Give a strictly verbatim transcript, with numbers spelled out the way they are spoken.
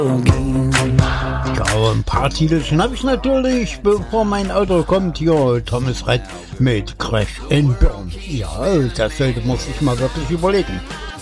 Ja, ein paar Titel schnapp ich natürlich, bevor mein Auto kommt. Hier, Thomas Rhett mit Crash and Burn. Ja, das sollte man sich mal wirklich überlegen.